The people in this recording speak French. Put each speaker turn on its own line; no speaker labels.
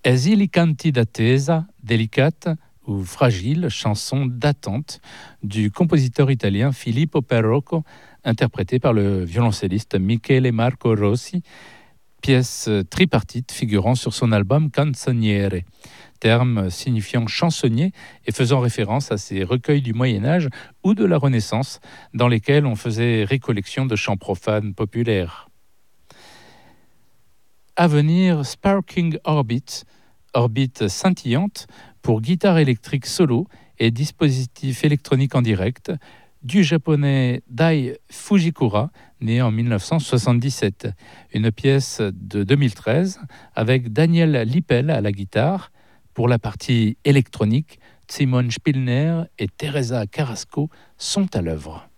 Esili canti d'attesa, délicate ou fragile, chanson d'attente du compositeur italien Filippo Perrocco, interprété par le violoncelliste Michele Marco Rossi, pièce tripartite figurant sur son album Canzoniere, terme signifiant chansonnier et faisant référence à ces recueils du Moyen-Âge ou de la Renaissance dans lesquels on faisait récollection de chants profanes populaires. À venir, Sparking Orbit, orbite scintillante pour guitare électrique solo et dispositif électronique en direct, du japonais Dai Fujikura, né en 1977. Une pièce de 2013 avec Daniel Lippel à la guitare. Pour la partie électronique, Simone Spillner et Teresa Carrasco sont à l'œuvre.